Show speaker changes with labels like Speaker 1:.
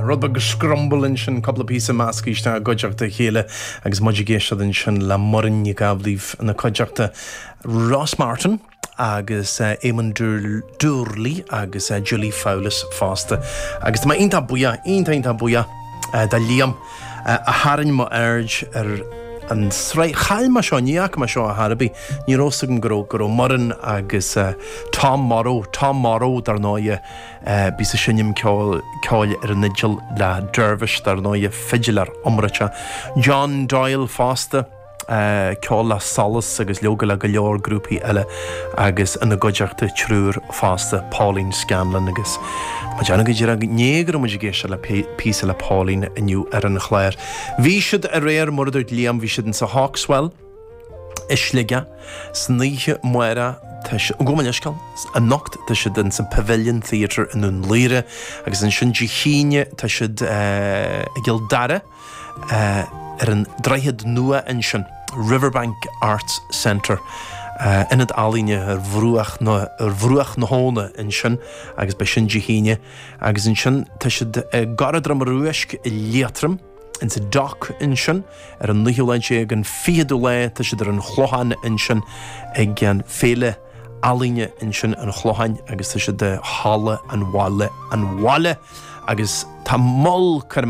Speaker 1: rubber scrumble in sin couple of pieces of mask ista gojakta hele agus modugation in sin la morin gavliv na kojakta Ross Martin agus Eamon Durley agus Julie Fowlis faste agus ma inta buia da Liam a harin mo urge an srai chailma seo níach ma seo a Harabi ní rósagam go morin agus Tom Morrow dar nóie bí sa sinnim ceáil nigil le dervish dar nóie figilar omracha John Doyle faste ceáil le salas agus leoga le go leor grúpi eile agus ina goideachta trúr faste Pauline Scanlon agus ma jana go dira négra mu géise le písa le Pauline iniu an chléir. Bhí siad a réir murdirt Liam bhí siad in sa Hawkswell islige sníe muera gomaniscal a nocht tá siad in sa Pavilion Theatre in an Líre agus in sin Gihíine tá siad Gildara an dreihead nua in sin Riverbank Arts Centre in het alíne vrúach na hóna in sin agus bei sin Gihíine agus in sin tá siad garadram ruisk I Leatram in sa dock in sin an nuhiúleintse ag an fiadú le tá siad an chlohan in sin ag an féle alíne in sin an chlohain agus tá siad hála an wale agus tá moll